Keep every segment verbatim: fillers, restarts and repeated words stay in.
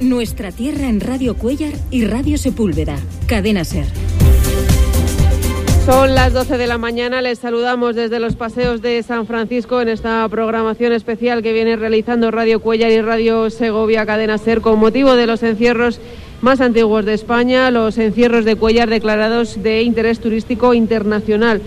Nuestra tierra en Radio Cuéllar y Radio Sepúlveda. Cadena SER. Son las doce de la mañana, les saludamos desde los paseos de San Francisco en esta programación especial que viene realizando Radio Cuéllar y Radio Segovia Cadena SER con motivo de los encierros más antiguos de España, los encierros de Cuéllar declarados de interés turístico internacional.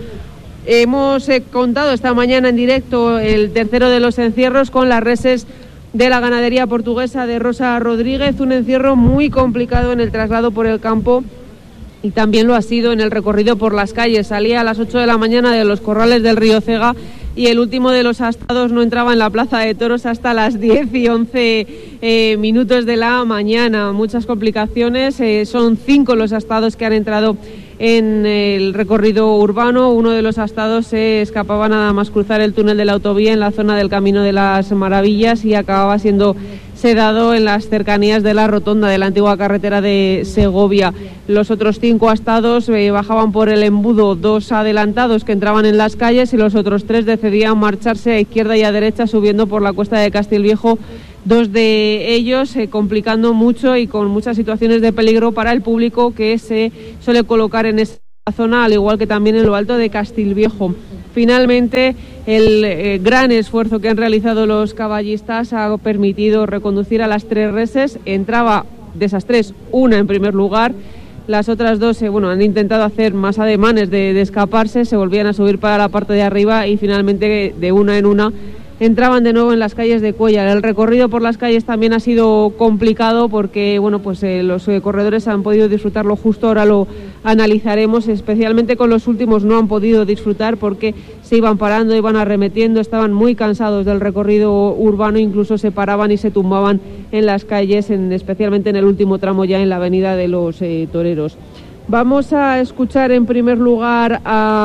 Hemos eh, contado esta mañana en directo el tercero de los encierros con las reses de la ganadería portuguesa de Rosa Rodríguez, un encierro muy complicado en el traslado por el campo. Y también lo ha sido en el recorrido por las calles. Salía a las ocho de la mañana de los corrales del río Cega y el último de los astados no entraba en la plaza de toros hasta las diez y once eh, minutos de la mañana. Muchas complicaciones, eh, son cinco los astados que han entrado en el recorrido urbano. Uno de los astados se escapaba nada más cruzar el túnel de la autovía en la zona del Camino de las Maravillas y acababa siendo sedado en las cercanías de la rotonda de la antigua carretera de Segovia. Los otros cinco astados eh, bajaban por el embudo, dos adelantados que entraban en las calles y los otros tres decidían marcharse a izquierda y a derecha subiendo por la cuesta de Castilviejo, dos de ellos eh, complicando mucho y con muchas situaciones de peligro para el público que se suele colocar en esa zona, al igual que también en lo alto de Castilviejo. Finalmente, el eh, gran esfuerzo que han realizado los caballistas ha permitido reconducir a las tres reses. Entraba de esas tres, una en primer lugar. Las otras dos eh, bueno, han intentado hacer más ademanes de, de escaparse, se volvían a subir para la parte de arriba y finalmente de una en una entraban de nuevo en las calles de Cuéllar. El recorrido por las calles también ha sido complicado porque bueno, pues eh, los eh, corredores han podido disfrutarlo justo, ahora lo analizaremos, especialmente con los últimos no han podido disfrutar porque se iban parando, iban arremetiendo, estaban muy cansados del recorrido urbano, incluso se paraban y se tumbaban en las calles, en, especialmente en el último tramo ya en la avenida de los eh, Toreros. Vamos a escuchar en primer lugar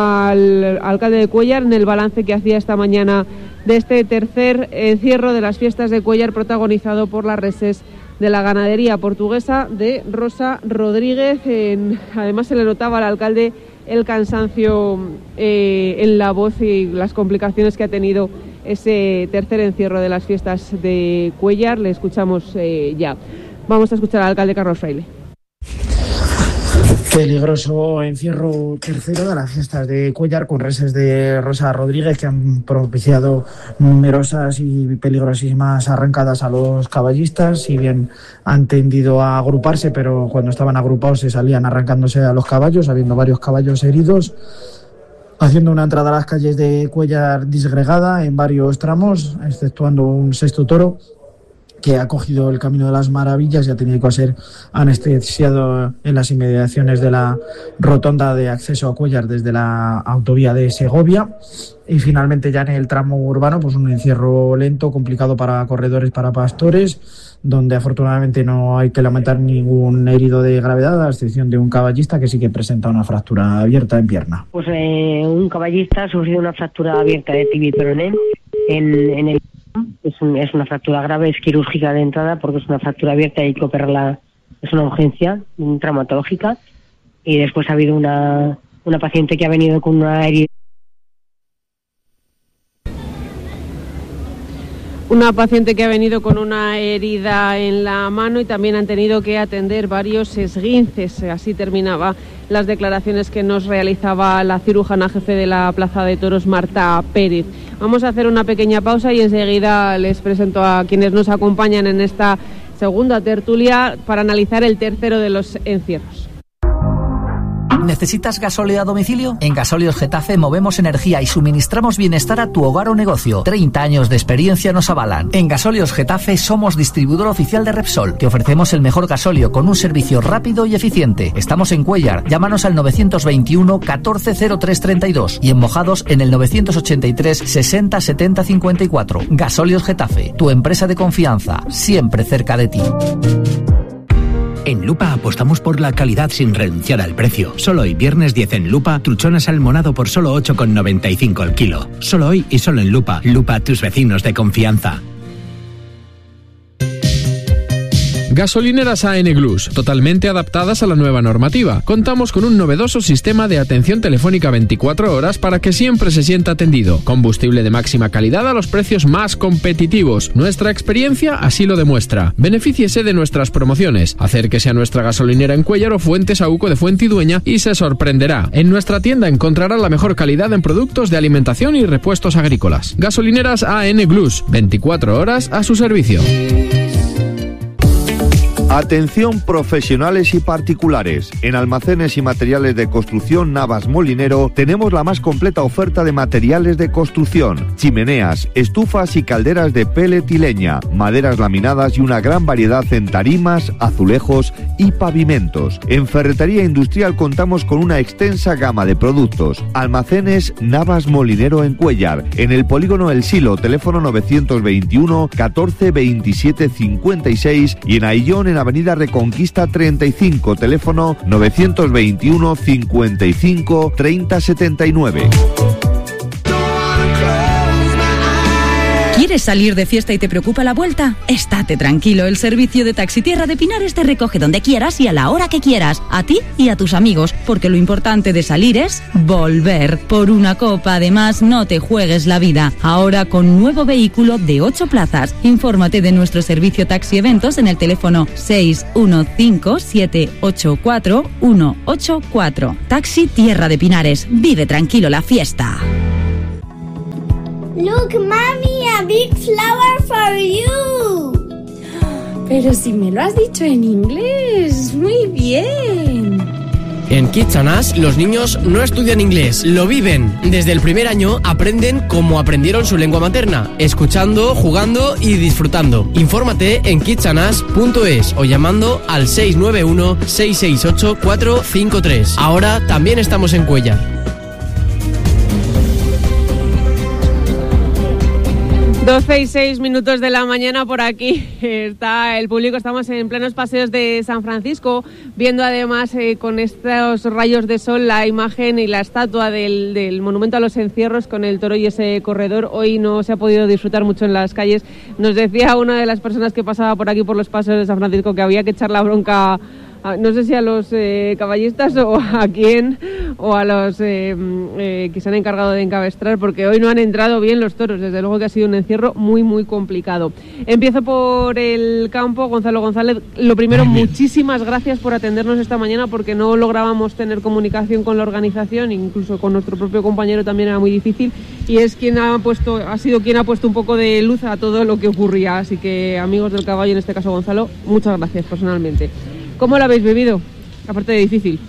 al alcalde de Cuéllar en el balance que hacía esta mañana de este tercer encierro de las fiestas de Cuéllar protagonizado por las reses de la ganadería portuguesa de Rosa Rodríguez. En, además se le notaba al alcalde el cansancio eh, en la voz y las complicaciones que ha tenido ese tercer encierro de las fiestas de Cuéllar. Le escuchamos eh, ya. Vamos a escuchar al alcalde Carlos Fraile. Peligroso encierro tercero de las fiestas de Cuéllar con reses de Rosa Rodríguez que han propiciado numerosas y peligrosísimas arrancadas a los caballistas. Si bien han tendido a agruparse, pero cuando estaban agrupados se salían arrancándose a los caballos, habiendo varios caballos heridos, haciendo una entrada a las calles de Cuéllar disgregada en varios tramos, exceptuando un sexto toro que ha cogido el Camino de las Maravillas y ha tenido que ser anestesiado en las inmediaciones de la rotonda de acceso a Cuéllar desde la autovía de Segovia. Y finalmente ya en el tramo urbano, pues un encierro lento, complicado para corredores, para pastores, donde afortunadamente no hay que lamentar ningún herido de gravedad, a excepción de un caballista que sí que presenta una fractura abierta en pierna. Pues eh, un caballista ha sufrido una fractura abierta de tibia y peroné en, en el Es, un, es una fractura grave, es quirúrgica de entrada porque es una fractura abierta y hay que operarla, es una urgencia un traumatológica. Y después ha habido una, una paciente que ha venido con una herida. Una paciente que ha venido con una herida en la mano y también han tenido que atender varios esguinces. Así terminaba las declaraciones que nos realizaba la cirujana jefe de la Plaza de Toros, Marta Pérez. Vamos a hacer una pequeña pausa y enseguida les presento a quienes nos acompañan en esta segunda tertulia para analizar el tercero de los encierros. ¿Necesitas gasóleo a domicilio? En Gasóleos Getafe movemos energía y suministramos bienestar a tu hogar o negocio. treinta años de experiencia nos avalan. En Gasóleos Getafe somos distribuidor oficial de Repsol. Te ofrecemos el mejor gasóleo con un servicio rápido y eficiente. Estamos en Cuéllar. Llámanos al novecientos veintiuno catorce cero tres treinta y dos y en Mojados en el novecientos ochenta y tres sesenta setenta cincuenta y cuatro. Gasóleos Getafe, tu empresa de confianza, siempre cerca de ti. En Lupa apostamos por la calidad sin renunciar al precio. Solo hoy, viernes diez en Lupa, truchón salmonado por solo ocho con noventa y cinco el kilo. Solo hoy y solo en Lupa. Lupa, tus vecinos de confianza. Gasolineras A N Glus, totalmente adaptadas a la nueva normativa. Contamos con un novedoso sistema de atención telefónica veinticuatro horas para que siempre se sienta atendido. Combustible de máxima calidad a los precios más competitivos. Nuestra experiencia así lo demuestra. Benefíciese de nuestras promociones. Acérquese a nuestra gasolinera en Cuéllar o Fuentes Saúco de Fuentidueña y se sorprenderá. En nuestra tienda encontrará la mejor calidad en productos de alimentación y repuestos agrícolas. Gasolineras A N Glus, veinticuatro horas a su servicio. Atención profesionales y particulares. En Almacenes y Materiales de Construcción Navas Molinero tenemos la más completa oferta de materiales de construcción: chimeneas, estufas y calderas de pellet y leña, maderas laminadas y una gran variedad en tarimas, azulejos y pavimentos. En Ferretería Industrial contamos con una extensa gama de productos. Almacenes Navas Molinero en Cuéllar, en el Polígono El Silo, teléfono novecientos veintiuno catorce veintisiete cincuenta y seis, y en Aillón en Avenida Reconquista treinta y cinco, teléfono novecientos veintiuno cincuenta y cinco treinta setenta y nueve. ¿Quieres salir de fiesta y te preocupa la vuelta? Estate tranquilo, el servicio de Taxi Tierra de Pinares te recoge donde quieras y a la hora que quieras, a ti y a tus amigos, porque lo importante de salir es volver. Por una copa, además, no te juegues la vida. Ahora con nuevo vehículo de ocho plazas. Infórmate de nuestro servicio Taxi Eventos en el teléfono seis uno cinco siete ocho cuatro uno ocho cuatro. Taxi Tierra de Pinares. Vive tranquilo la fiesta. Look, Mommy, a big flower for you. Pero si me lo has dicho en inglés, muy bien. En Kids and Us, los niños no estudian inglés, lo viven. Desde el primer año aprenden como aprendieron su lengua materna, escuchando, jugando y disfrutando. Infórmate en kids and us punto es o llamando al seis nueve uno seis seis ocho cuatro cinco tres. Ahora también estamos en Cuéllar. doce y seis minutos de la mañana por aquí está el público. Estamos en plenos paseos de San Francisco, viendo además eh, con estos rayos de sol la imagen y la estatua del, del monumento a los encierros con el toro y ese corredor. Hoy no se ha podido disfrutar mucho en las calles. Nos decía una de las personas que pasaba por aquí por los paseos de San Francisco que había que echar la bronca, a, no sé si a los eh, caballistas o a quién, o a los eh, eh, que se han encargado de encabestrar, porque hoy no han entrado bien los toros. Desde luego que ha sido un encierro muy muy complicado. Empiezo por el campo. Gonzalo González, lo primero, muchísimas gracias por atendernos esta mañana, porque no lográbamos tener comunicación con la organización, incluso con nuestro propio compañero también era muy difícil, y es quien ha puesto, ha sido quien ha puesto un poco de luz a todo lo que ocurría. Así que, amigos del caballo, en este caso Gonzalo, muchas gracias personalmente. ¿Cómo lo habéis vivido? Aparte de difícil.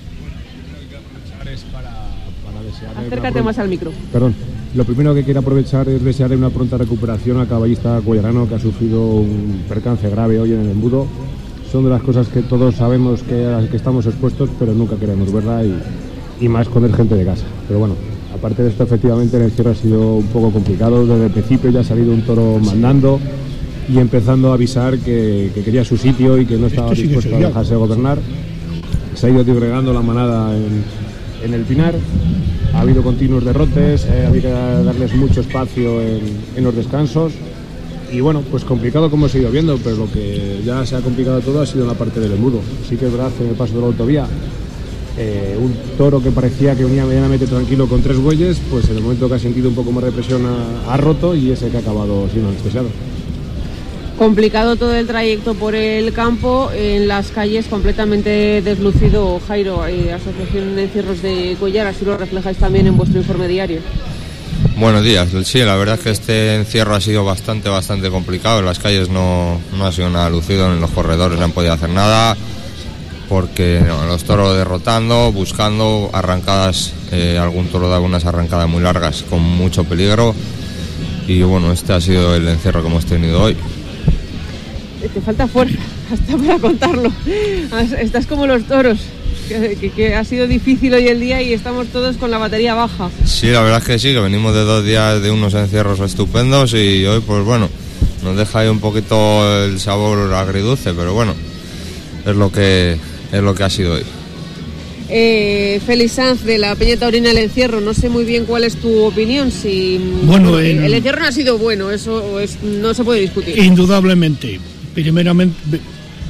Acércate más al micro. Perdón. Lo primero que quiero aprovechar es desearle una pronta recuperación al caballista cuellarano que ha sufrido un percance grave hoy en el embudo. Son de las cosas que todos sabemos que, a las que estamos expuestos, pero nunca queremos verla, y, y más con el gente de casa. Pero bueno, aparte de esto, efectivamente el encierro ha sido un poco complicado. Desde el principio ya ha salido un toro mandando y empezando a avisar que, que quería su sitio y que no estaba sí dispuesto a dejarse gobernar. Se ha ido disgregando la manada en, en el Pinar. Ha habido continuos derrotes, eh, había que darles mucho espacio en, en los descansos. Y bueno, pues complicado como se ha ido viendo, pero lo que ya se ha complicado todo ha sido en la parte del embudo. Sí que es verdad que en el paso de la autovía, eh, un toro que parecía que venía medianamente tranquilo con tres bueyes, pues en el momento que ha sentido un poco más de presión ha, ha roto, y ese que ha acabado siendo anestesiado. Complicado todo el trayecto por el campo, en las calles completamente deslucido. Jairo, eh, Asociación de Encierros de Cuéllar, así lo reflejáis también en vuestro informe diario. Buenos días. Sí, la verdad es que este encierro ha sido bastante, bastante complicado. En las calles no, no ha sido nada lucido, en los corredores no han podido hacer nada, porque no, los toros derrotando, buscando arrancadas, eh, algún toro daba unas arrancadas muy largas con mucho peligro, y bueno, este ha sido el encierro que hemos tenido hoy. Te falta fuerza hasta para contarlo. Estás como los toros, que, que, que ha sido difícil hoy el día y estamos todos con la batería baja. Sí, la verdad es que sí, que venimos de dos días de unos encierros estupendos, y hoy pues bueno, nos deja ahí un poquito el sabor agridulce, pero bueno, es lo que, es lo que ha sido hoy. Eh, Félix Sanz, de la Peña Taurina El Encierro, no sé muy bien cuál es tu opinión. Si bueno, bueno en... el encierro no ha sido bueno, eso es, no se puede discutir. Indudablemente. Primeramente,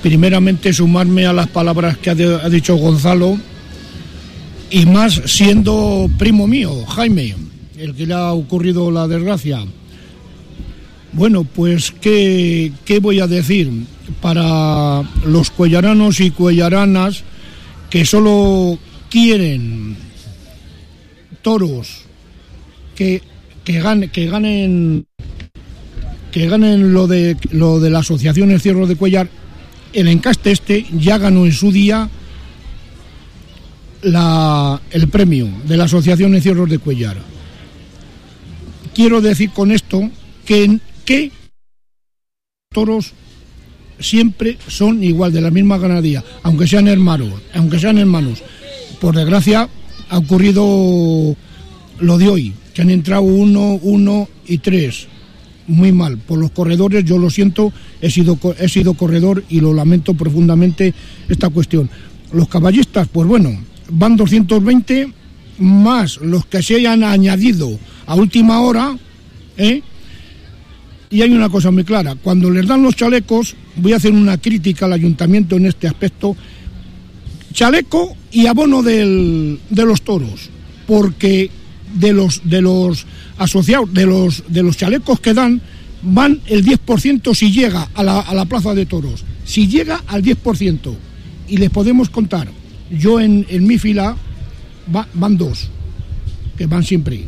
primeramente sumarme a las palabras que ha, de, ha dicho Gonzalo, y más siendo primo mío, Jaime, el que le ha ocurrido la desgracia. Bueno, pues, ¿qué, qué voy a decir? Para los cuellaranos y cuellaranas que solo quieren toros que, que, gane, que ganen que ganen lo de lo de la Asociación Encierro de Cuéllar, el encaste este ya ganó en su día la, el premio de la Asociación Encierros de Cuéllar. Quiero decir con esto que, que toros siempre son igual, de la misma ganadería, aunque sean hermanos, aunque sean hermanos. Por desgracia ha ocurrido lo de hoy, que han entrado uno, uno y tres. Muy mal. Por los corredores, yo lo siento, he sido, he sido corredor y lo lamento profundamente esta cuestión. Los caballistas, pues bueno, van doscientos veinte más los que se hayan añadido a última hora, ¿eh? Y hay una cosa muy clara, cuando les dan los chalecos, voy a hacer una crítica al ayuntamiento en este aspecto, chaleco y abono del, de los toros, porque de los de los asociados, de los de los chalecos que dan, van el diez por ciento si llega a la, a la plaza de toros, si llega al diez por ciento, y les podemos contar, yo en, en mi fila va, van dos, que van siempre.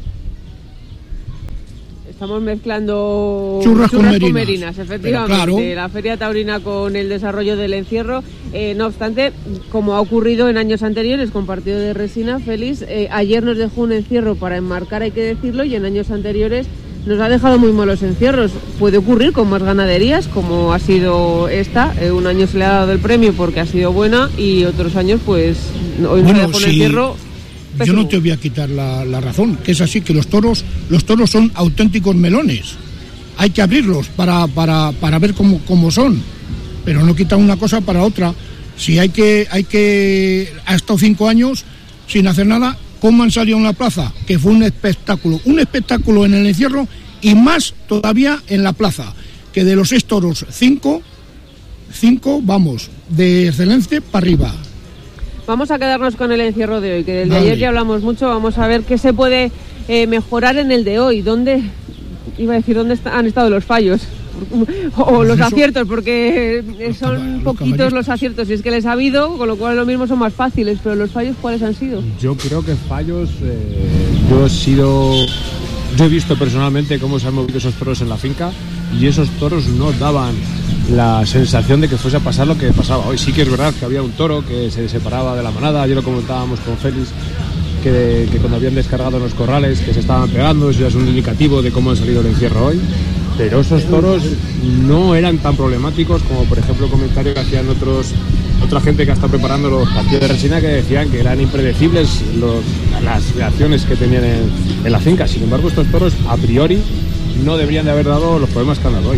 Estamos mezclando churras, churras con, con merinas, merinas, efectivamente, claro. La Feria Taurina con el desarrollo del encierro. Eh, no obstante, como ha ocurrido en años anteriores con partido de resina, Félix, eh, ayer nos dejó un encierro para enmarcar, hay que decirlo, y en años anteriores nos ha dejado muy malos encierros. Puede ocurrir con más ganaderías, como ha sido esta. Eh, un año se le ha dado el premio porque ha sido buena y otros años, pues, hoy nos bueno, dejó si... un encierro. Yo no te voy a quitar la, la razón, que es así, que los toros los toros son auténticos melones. Hay que abrirlos para, para, para ver cómo, cómo son, pero no quitan una cosa para otra. Si hay que, hay que, ha estado cinco años sin hacer nada, ¿cómo han salido en la plaza? Que fue un espectáculo, un espectáculo en el encierro y más todavía en la plaza, que de los seis toros, cinco, cinco, vamos, de excelencia para arriba. Vamos a quedarnos con el encierro de hoy, que del de Vale. ayer ya hablamos mucho. Vamos a ver qué se puede eh, mejorar en el de hoy. ¿Dónde, iba a decir, dónde está, han estado los fallos? O los Eso, aciertos, porque son los poquitos caballistas. los aciertos, y es que les ha habido, con lo cual lo mismo son más fáciles, pero los fallos, ¿cuáles han sido? Yo creo que fallos, eh, yo he sido, yo he visto personalmente cómo se han movido esos toros en la finca, y esos toros no daban la sensación de que fuese a pasar lo que pasaba hoy. Sí que es verdad que había un toro que se separaba de la manada, ayer lo comentábamos con Félix, que, que cuando habían descargado en los corrales que se estaban pegando, eso ya es un indicativo de cómo ha salido el encierro hoy, pero esos toros no eran tan problemáticos como, por ejemplo, el comentario que hacían otros otra gente que ha estado preparando los partidos de resina, que decían que eran impredecibles los, las reacciones que tenían en, en la finca. Sin embargo, estos toros a priori no deberían de haber dado los problemas que han dado hoy.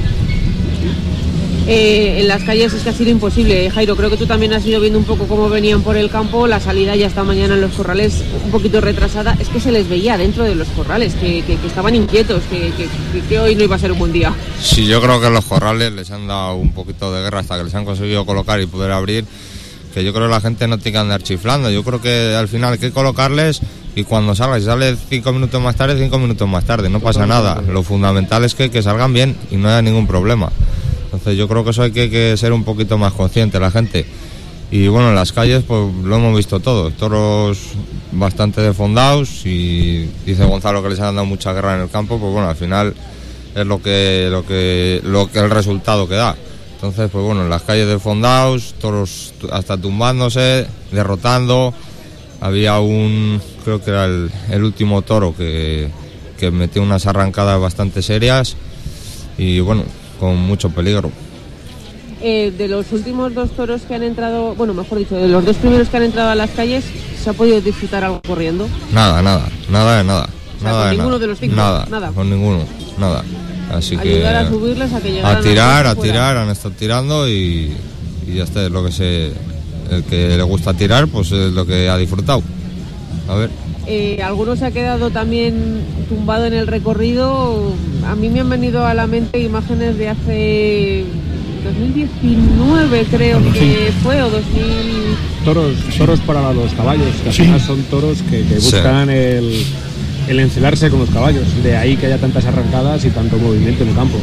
Eh, en las calles es que ha sido imposible. Jairo, creo que tú también has ido viendo un poco cómo venían por el campo. La salida ya esta mañana en los corrales un poquito retrasada. Es que se les veía dentro de los corrales, que, que, que estaban inquietos, que, que, que hoy no iba a ser un buen día. Sí, yo creo que en los corrales les han dado un poquito de guerra hasta que les han conseguido colocar y poder abrir, que yo creo que la gente no tiene que andar chiflando. Yo creo que al final hay que colocarles y cuando salga, si sale cinco minutos más tarde, cinco minutos más tarde, no pasa nada. Lo fundamental es que, que salgan bien y no haya ningún problema. Entonces yo creo que eso hay que, que ser un poquito más consciente la gente. Y bueno, en las calles pues lo hemos visto todo, toros bastante defondados, y dice Gonzalo que les han dado mucha guerra en el campo, pues bueno, al final es lo que lo que lo que el resultado que da. Entonces pues bueno, en las calles defondados, toros hasta tumbándose, derrotando. Había un, creo que era el, el último toro que, que metió unas arrancadas bastante serias y bueno, con mucho peligro. Eh, de los últimos dos toros que han entrado, bueno, mejor dicho, de los dos primeros que han entrado a las calles, ¿se ha podido disfrutar algo corriendo? Nada, nada, nada de nada. O sea, nada con de ninguno nada. de los cinco, nada, nada. Con ninguno, nada. Así Ayudar que a subirles a que llegaran a tirar, a a tirar, han estado tirando y, y ya está, es lo que se, el que le gusta tirar, pues es lo que ha disfrutado. A ver. Eh, alguno se ha quedado también tumbado en el recorrido. A mí me han venido a la mente imágenes de hace dos mil diecinueve creo Bueno, que sí. fue, o dos mil... Toros, toros para los caballos, que al Sí. final son toros que, que Sí. buscan el, el encelarse con los caballos. De ahí que haya tantas arrancadas y tanto movimiento en el campo.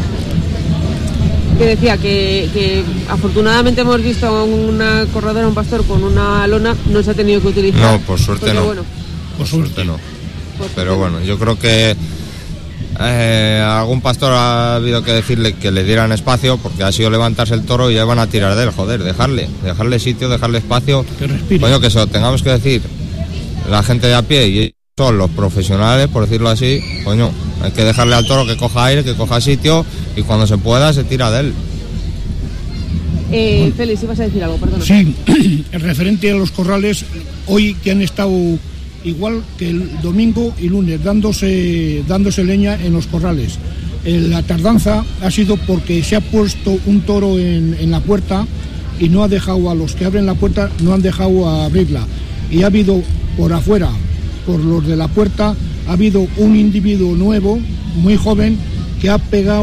Que decía que, que afortunadamente hemos visto a una corredora, un pastor con una lona, no se ha tenido que utilizar. No, por suerte porque, no. Bueno, Por suerte no. por Pero suerte bueno, yo creo que eh, algún pastor ha habido que decirle que le dieran espacio, porque ha sido levantarse el toro y ya van a tirar de él, joder, dejarle, dejarle sitio, dejarle espacio. Que respire. Coño, que eso tengamos que decir la gente de a pie y ellos son los profesionales, por decirlo así, coño, hay que dejarle al toro que coja aire, que coja sitio y cuando se pueda se tira de él. Eh, Félix, ibas a decir algo, perdona. Sí, el referente a los corrales, hoy que han estado igual que el domingo y lunes, dándose, dándose leña en los corrales. Eh, la tardanza ha sido porque se ha puesto un toro en, en la puerta y no ha dejado a los que abren la puerta, no han dejado a abrirla. Y ha habido por afuera, por los de la puerta, ha habido un individuo nuevo, muy joven, que ha pegado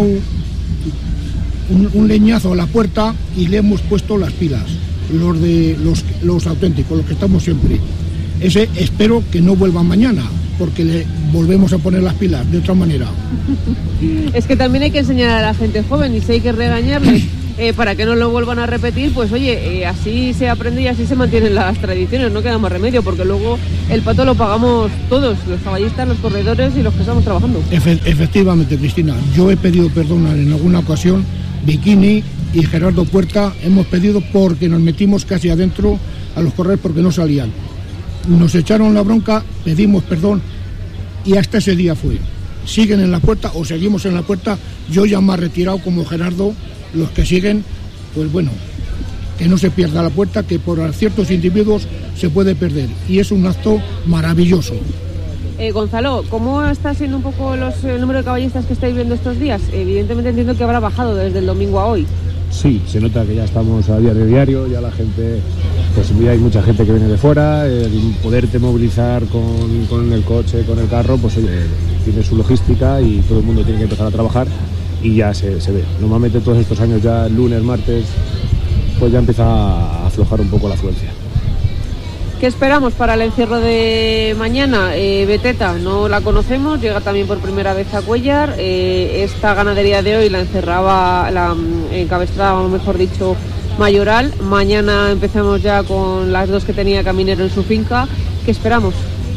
un, un leñazo a la puerta y le hemos puesto las pilas, los de los, los auténticos, los que estamos siempre. Ese espero que no vuelva mañana, porque le volvemos a poner las pilas de otra manera. Es que también hay que enseñar a la gente joven y si hay que regañarles eh, para que no lo vuelvan a repetir, pues oye, eh, así se aprende y así se mantienen las tradiciones, no queda más remedio, porque luego el pato lo pagamos todos, los caballistas, los corredores y los que estamos trabajando. Efe- efectivamente, Cristina, yo he pedido perdón en alguna ocasión, Bikini y Gerardo Puerta hemos pedido porque nos metimos casi adentro a los corredores porque no salían. Nos echaron la bronca, pedimos perdón y hasta ese día fue. Siguen en la puerta o seguimos en la puerta, yo ya me he retirado como Gerardo, los que siguen, pues bueno, que no se pierda la puerta, que por ciertos individuos se puede perder y es un acto maravilloso. Eh, Gonzalo, ¿cómo está siendo un poco los, el número de caballistas que estáis viendo estos días? Evidentemente entiendo que habrá bajado desde el domingo a hoy. Sí, se nota que ya estamos a día de diario, ya la gente, pues ya hay mucha gente que viene de fuera, el poderte movilizar con, con el coche, con el carro, pues oye, tiene su logística y todo el mundo tiene que empezar a trabajar y ya se, se ve. Normalmente todos estos años ya lunes, martes, pues ya empieza a aflojar un poco la afluencia. ¿Qué esperamos para el encierro de mañana? Eh, Beteta, no la conocemos, llega también por primera vez a Cuéllar. Eh, esta ganadería de hoy la encerraba, la mm, encabestraba, mejor dicho, Mayoral. Mañana empezamos ya con las dos que tenía Caminero en su finca. ¿Qué esperamos?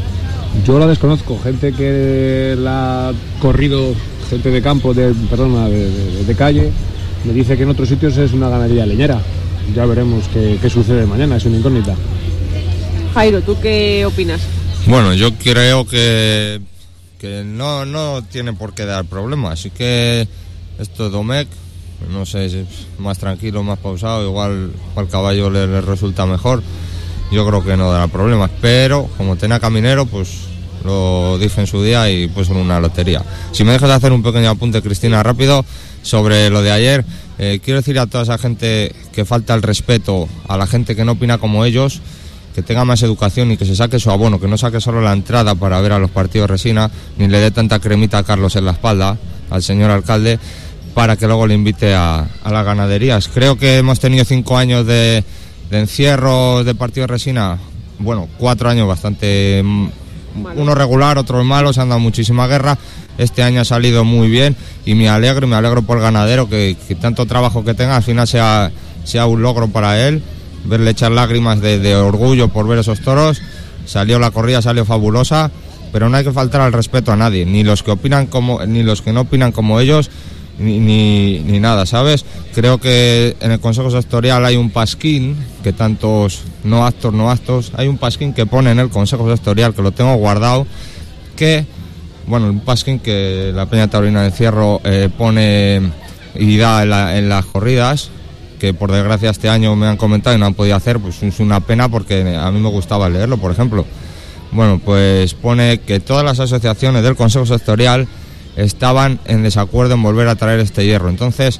Yo la desconozco, gente que la ha corrido, gente de campo, de, perdona, de, de, de calle, me dice que en otros sitios es una ganadería leñera. Ya veremos qué, qué sucede mañana, es una incógnita. Jairo, ¿tú qué opinas? Bueno, yo creo que, que no, no tiene por qué dar problemas, así que esto de Domecq, no sé, si es más tranquilo, más pausado, igual al caballo le, le resulta mejor, yo creo que no dará problemas, pero como tenga Caminero, pues lo dije en su día y pues en una lotería. Si me dejas hacer un pequeño apunte, Cristina, rápido, sobre lo de ayer, eh, quiero decir a toda esa gente que falta el respeto a la gente que no opina como ellos, que tenga más educación y que se saque su abono, que no saque solo la entrada para ver a los partidos Resina, ni le dé tanta cremita a Carlos en la espalda, al señor alcalde, para que luego le invite a, a las ganaderías. Creo que hemos tenido cinco años de, de encierro de partidos Resina, bueno, cuatro años bastante, uno regular, otros malos, han dado muchísima guerra. Este año ha salido muy bien y me alegro, y me alegro por el ganadero, que, que tanto trabajo que tenga, al final sea, sea un logro para él. Verle echar lágrimas de, de orgullo por ver esos toros. Salió la corrida, salió fabulosa, pero no hay que faltar al respeto a nadie, ni los que opinan como, ni los que no opinan como ellos, ni, ni, ni nada, ¿sabes? Creo que en el Consejo Sectorial hay un pasquín, que tantos no actos, no actos, hay un pasquín que pone en el Consejo Sectorial, que lo tengo guardado, que, bueno, un pasquín que la Peña Taurina de Encierro eh, pone y da en, la, en las corridas, que por desgracia este año me han comentado y no han podido hacer, pues es una pena porque a mí me gustaba leerlo, por ejemplo. Bueno, pues pone que todas las asociaciones del Consejo Sectorial estaban en desacuerdo en volver a traer este hierro. Entonces,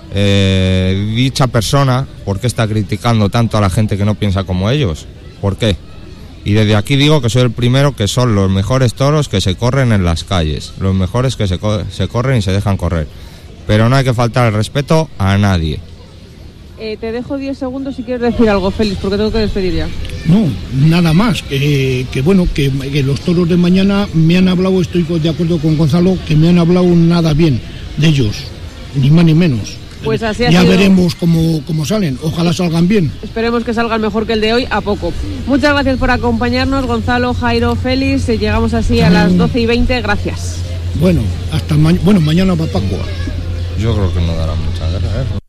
eh, dicha persona, ¿por qué está criticando tanto a la gente que no piensa como ellos? ¿Por qué? Y desde aquí digo que soy el primero, que son los mejores toros que se corren en las calles, los mejores que se, co- se corren y se dejan correr. pero no hay que faltar el respeto a nadie. Eh, te dejo diez segundos si quieres decir algo, Félix, porque tengo que despedir ya. No, nada más, que, que bueno, que, que los toros de mañana me han hablado, estoy de acuerdo con Gonzalo, que me han hablado nada bien de ellos, ni más ni menos. Pues así ha ya sido. Veremos cómo, cómo salen, ojalá salgan bien. Esperemos que salgan mejor que el de hoy, a poco. Muchas gracias por acompañarnos, Gonzalo, Jairo, Félix. Llegamos así a las doce y veinte, gracias. Bueno, hasta ma bueno, mañana va Pascua. Yo creo que no dará mucha guerra, ¿eh?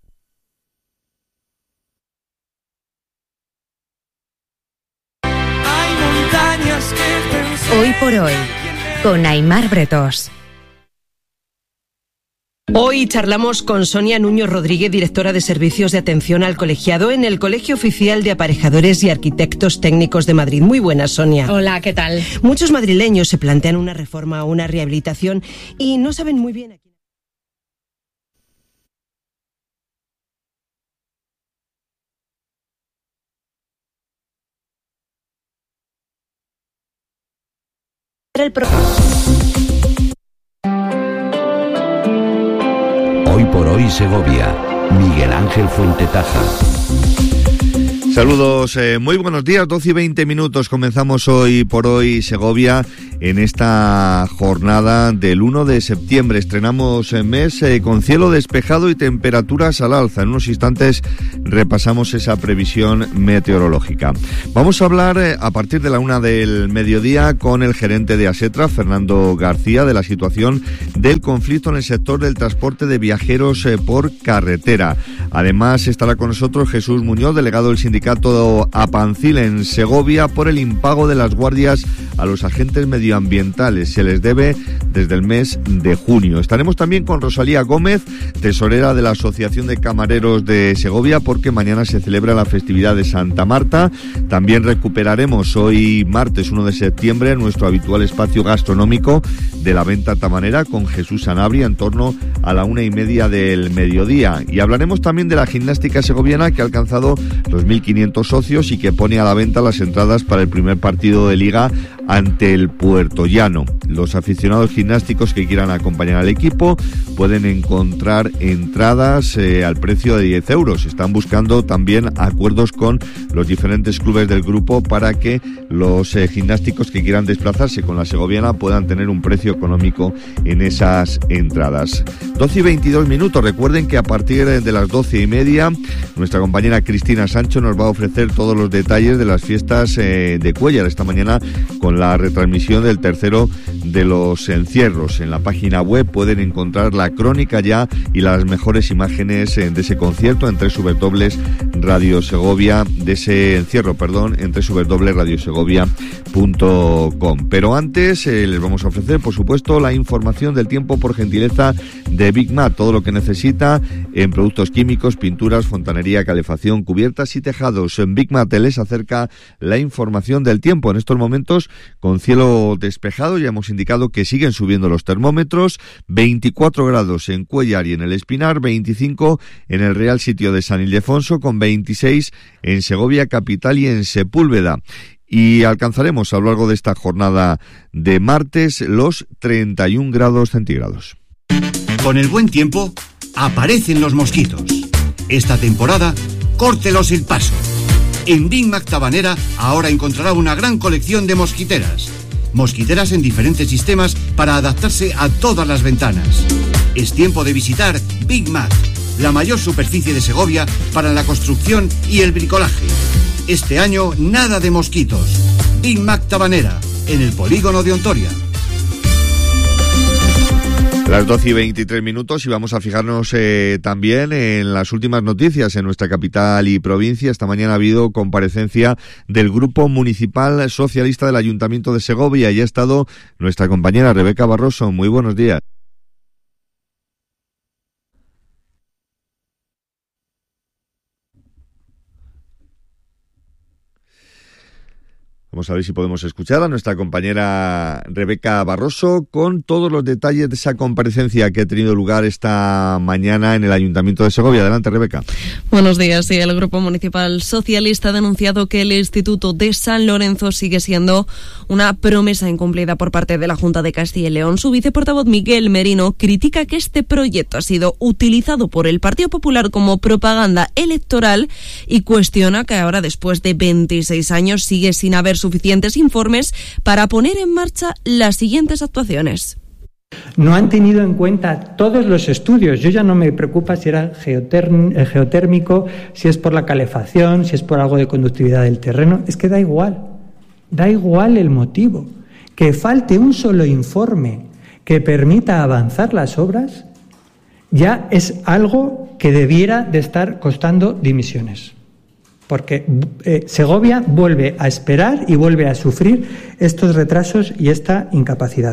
Hoy por hoy, con Aimar Bretos. Hoy charlamos con Sonia Nuño Rodríguez, directora de Servicios de Atención al Colegiado en el Colegio Oficial de Aparejadores y Arquitectos Técnicos de Madrid. Muy buenas, Sonia. Hola, ¿qué tal? Muchos madrileños se plantean una reforma o una rehabilitación y no saben muy bien a quién. El pro... Hoy por hoy Segovia, Miguel Ángel Fuentetaja. Saludos, eh, muy buenos días, doce y veinte minutos, comenzamos hoy por hoy Segovia en esta jornada del uno de septiembre, estrenamos mes eh, con cielo despejado y temperaturas al alza. En unos instantes repasamos esa previsión meteorológica. Vamos a hablar eh, a partir de la una del mediodía con el gerente de ASETRA, Fernando García, de la situación del conflicto en el sector del transporte de viajeros eh, por carretera. Además estará con nosotros Jesús Muñoz, delegado del sindicato Apancil en Segovia, por el impago de las guardias a los agentes medioambientales. Se les debe desde el mes de junio. Estaremos también con Rosalía Gómez, tesorera de la Asociación de Camareros de Segovia, porque mañana se celebra la festividad de Santa Marta. También recuperaremos hoy martes uno de septiembre nuestro habitual espacio gastronómico de la Venta Tabanera con Jesús Sanabria en torno a la una y media del mediodía. Y hablaremos también de la gimnástica segoviana, que ha alcanzado los mil quinientos socios y que pone a la venta las entradas para el primer partido de Liga ante el Puerto Llano. Los aficionados gimnásticos que quieran acompañar al equipo pueden encontrar entradas eh, al precio de diez euros. Están buscando también acuerdos con los diferentes clubes del grupo para que los eh, gimnásticos que quieran desplazarse con la segoviana puedan tener un precio económico en esas entradas. doce y veintidós minutos. Recuerden que a partir de las doce y media nuestra compañera Cristina Sancho nos va a ofrecer todos los detalles de las fiestas eh, de Cuéllar esta mañana con la retransmisión del tercero de los encierros. En la página web pueden encontrar la crónica ya y las mejores imágenes eh, de ese concierto en doble u doble u doble u Radio Segovia, de ese encierro, perdón, en doble u doble u doble u punto radio segovia punto com. Pero antes eh, les vamos a ofrecer, por supuesto, la información del tiempo por gentileza de Big Mat, todo lo que necesita en productos químicos, pinturas, fontanería, calefacción, cubiertas y tejados. En Big Mat les acerca la información del tiempo. En estos momentos con cielo despejado, ya hemos indicado que siguen subiendo los termómetros, veinticuatro grados en Cuéllar y en el Espinar, veinticinco en el Real Sitio de San Ildefonso, con veintiséis en Segovia capital y en Sepúlveda. Y alcanzaremos a lo largo de esta jornada de martes los treinta y un grados centígrados. Con el buen tiempo aparecen los mosquitos. Esta temporada, córtelos el paso. En Big Mac Tabanera ahora encontrará una gran colección de mosquiteras. Mosquiteras en diferentes sistemas para adaptarse a todas las ventanas. Es tiempo de visitar Big Mac, la mayor superficie de Segovia para la construcción y el bricolaje. Este año nada de mosquitos. Big Mac Tabanera, en el polígono de Ontoria. Las doce y veintitrés minutos y vamos a fijarnos eh, también en las últimas noticias en nuestra capital y provincia. Esta mañana ha habido comparecencia del Grupo Municipal Socialista del Ayuntamiento de Segovia y ha estado nuestra compañera Rebeca Barroso. Muy buenos días. Vamos a ver si podemos escuchar a nuestra compañera Rebeca Barroso con todos los detalles de esa comparecencia que ha tenido lugar esta mañana en el Ayuntamiento de Segovia. Adelante, Rebeca. Buenos días. Sí, el Grupo Municipal Socialista ha denunciado que el Instituto de San Lorenzo sigue siendo una promesa incumplida por parte de la Junta de Castilla y León. Su viceportavoz Miguel Merino critica que este proyecto ha sido utilizado por el Partido Popular como propaganda electoral y cuestiona que ahora, después de veintiséis años, sigue sin haber suficientes informes para poner en marcha las siguientes actuaciones. No han tenido en cuenta todos los estudios. Yo ya no me preocupa si era geotérm- geotérmico, si es por la calefacción, si es por algo de conductividad del terreno. Es que da igual. Da igual el motivo. Que falte un solo informe que permita avanzar las obras ya es algo que debiera de estar costando dimisiones. Porque eh, Segovia vuelve a esperar y vuelve a sufrir estos retrasos y esta incapacidad.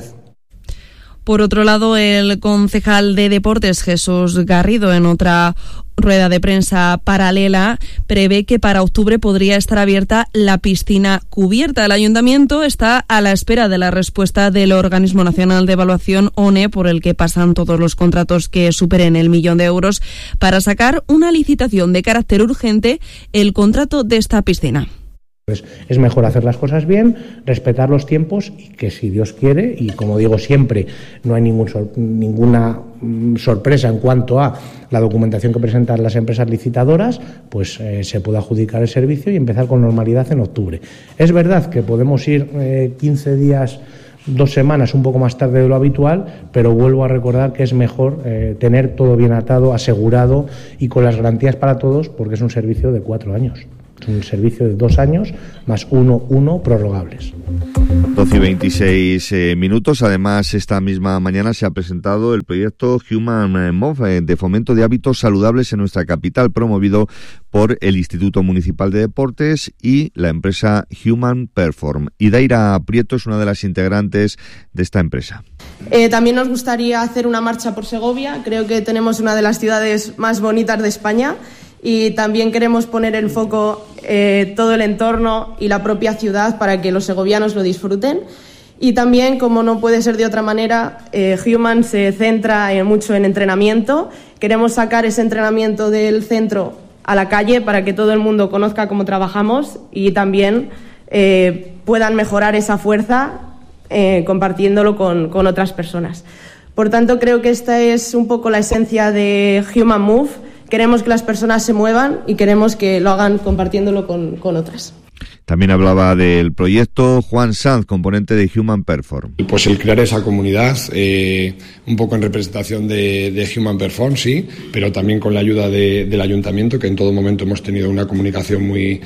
Por otro lado, el concejal de Deportes, Jesús Garrido, en otra rueda de prensa paralela, prevé que para octubre podría estar abierta la piscina cubierta. El Ayuntamiento está a la espera de la respuesta del Organismo Nacional de Evaluación, O N E, por el que pasan todos los contratos que superen el millón de euros, para sacar una licitación de carácter urgente el contrato de esta piscina. Pues es mejor hacer las cosas bien, respetar los tiempos y que, si Dios quiere, y como digo siempre, no hay ningún sor- ninguna mm, sorpresa en cuanto a la documentación que presentan las empresas licitadoras, pues eh, se puede adjudicar el servicio y empezar con normalidad en octubre. Es verdad que podemos ir eh, quince días, dos semanas un poco más tarde de lo habitual, pero vuelvo a recordar que es mejor eh, tener todo bien atado, asegurado y con las garantías para todos, porque es un servicio de cuatro años. Es un servicio de dos años más uno, uno prorrogables. doce y veintiséis eh, minutos. Además, esta misma mañana se ha presentado el proyecto Human Move eh, de fomento de hábitos saludables en nuestra capital, promovido por el Instituto Municipal de Deportes y la empresa Human Perform. Idaira Prieto es una de las integrantes de esta empresa. Eh, también nos gustaría hacer una marcha por Segovia. Creo que tenemos una de las ciudades más bonitas de España. Y también queremos poner el foco eh, todo el entorno y la propia ciudad para que los segovianos lo disfruten. Y también, como no puede ser de otra manera, eh, Human se centra en, mucho en entrenamiento. Queremos sacar ese entrenamiento del centro a la calle para que todo el mundo conozca cómo trabajamos y también eh, puedan mejorar esa fuerza eh, compartiéndolo con, con otras personas. Por tanto, creo que esta es un poco la esencia de Human Move. Queremos que las personas se muevan y queremos que lo hagan compartiéndolo con, con otras. También hablaba del proyecto Juan Sanz, componente de Human Perform. Pues el crear esa comunidad, eh, un poco en representación de, de Human Perform, sí, pero también con la ayuda de, del Ayuntamiento, que en todo momento hemos tenido una comunicación muy,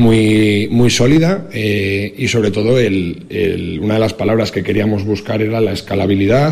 muy, muy sólida eh, y sobre todo el, el, una de las palabras que queríamos buscar era la escalabilidad,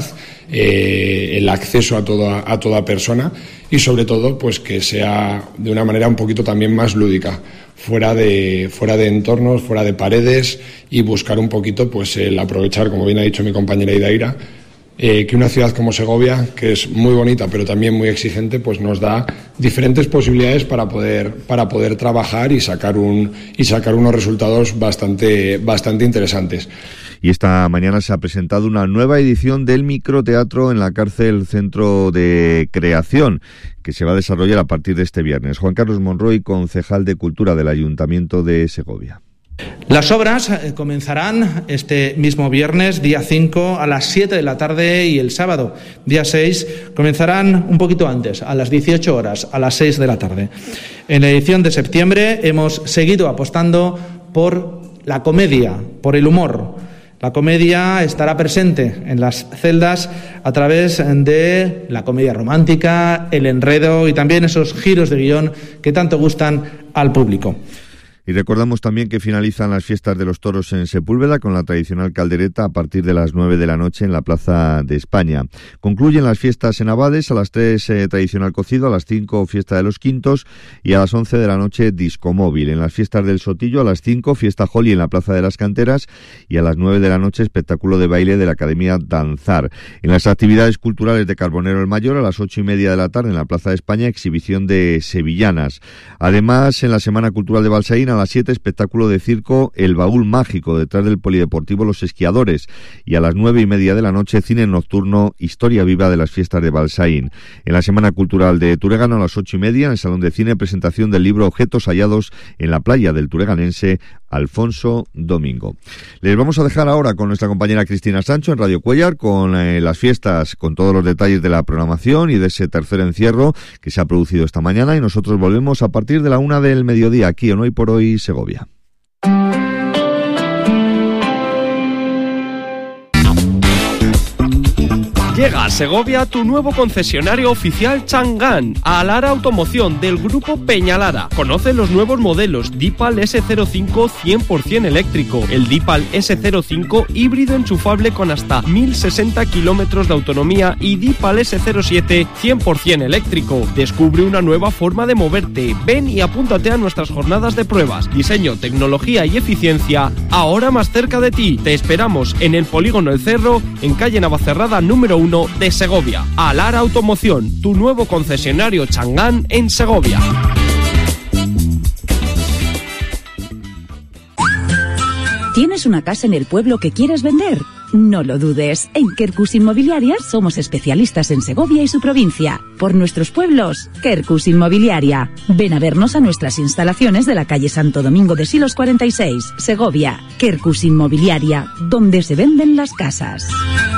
eh, el acceso a toda, a toda persona y sobre todo pues que sea de una manera un poquito también más lúdica, fuera de, fuera de entornos, fuera de paredes y buscar un poquito pues el aprovechar, como bien ha dicho mi compañera Idaira, Eh, que una ciudad como Segovia, que es muy bonita pero también muy exigente, pues nos da diferentes posibilidades para poder para poder trabajar y sacar un y sacar unos resultados bastante bastante interesantes. Y esta mañana se ha presentado una nueva edición del microteatro en la cárcel Centro de Creación, que se va a desarrollar a partir de este viernes. Juan Carlos Monroy, concejal de Cultura del Ayuntamiento de Segovia. Las obras comenzarán este mismo viernes, día cinco, a las siete de la tarde y el sábado, día seis, comenzarán un poquito antes, a las dieciocho horas, a las seis de la tarde. En la edición de septiembre hemos seguido apostando por la comedia, por el humor. La comedia estará presente en las celdas a través de la comedia romántica, el enredo y también esos giros de guión que tanto gustan al público. Y recordamos también que finalizan las fiestas de los toros en Sepúlveda con la tradicional caldereta a partir de las nueve de la noche en la Plaza de España. Concluyen las fiestas en Abades, a las tres eh, tradicional cocido, a las cinco fiesta de los quintos y a las once de la noche disco móvil. En las fiestas del Sotillo a las cinco fiesta Holly en la Plaza de las Canteras y a las nueve de la noche espectáculo de baile de la Academia Danzar. En las actividades culturales de Carbonero el Mayor a las ocho y media de la tarde en la Plaza de España exhibición de sevillanas. Además, en la Semana Cultural de Balsaína a las siete, espectáculo de circo El Baúl Mágico, detrás del Polideportivo Los Esquiadores. Y a las nueve y media de la noche, cine nocturno, Historia Viva de las Fiestas de Balsaín. En la Semana Cultural de Turegano, a las ocho y media, en el Salón de Cine, presentación del libro Objetos hallados en la playa del tureganense Alfonso Domingo. Les vamos a dejar ahora con nuestra compañera Cristina Sancho en Radio Cuéllar, con eh, las fiestas, con todos los detalles de la programación y de ese tercer encierro que se ha producido esta mañana, y nosotros volvemos a partir de la una del mediodía aquí en Hoy por Hoy Segovia. Llega a Segovia tu nuevo concesionario oficial Chang'an, a Alara Automoción del grupo Peñalara. Conoce los nuevos modelos Deepal ese cero cinco cien por ciento eléctrico, el Deepal ese cero cinco híbrido enchufable con hasta mil sesenta kilómetros de autonomía y Deepal ese cero siete cien por ciento eléctrico. Descubre una nueva forma de moverte. Ven y apúntate a nuestras jornadas de pruebas. Diseño, tecnología y eficiencia ahora más cerca de ti. Te esperamos en el Polígono El Cerro, en calle Navacerrada número uno de Segovia. Alara Automoción, tu nuevo concesionario Chang'an en Segovia. ¿Tienes una casa en el pueblo que quieres vender? No lo dudes, en Quercus Inmobiliaria somos especialistas en Segovia y su provincia. Por nuestros pueblos, Quercus Inmobiliaria. Ven a vernos a nuestras instalaciones de la calle Santo Domingo de Silos cuarenta y seis, Segovia. Quercus Inmobiliaria, donde se venden las casas.